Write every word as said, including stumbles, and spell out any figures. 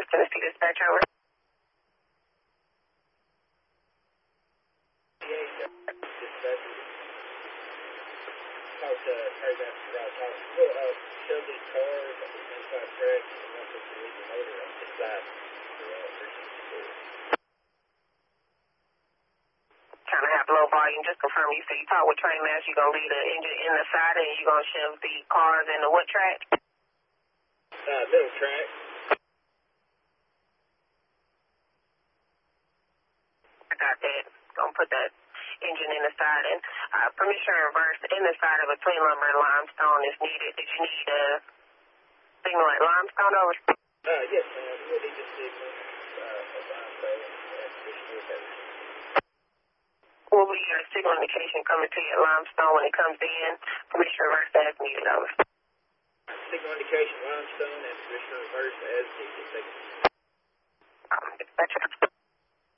Tennessee dispatch over. Kind of have low volume. Just confirm you say you talk with train master. You're going to leave the engine in the side and you're going to shove the cars in the what track? Uh, middle track. I got that. Going to put that engine in the side. And uh, permission reverse in the side of between lumber and limestone is needed. Did you need a signal at limestone over? Uh, yes, ma'am. We'll need to signal uh, at limestone and additional reverse. Will be your signal indication coming to you at limestone when it comes in? Permission reverse as needed over. Signal indication limestone and permission reverse as needed. Um, dispatcher.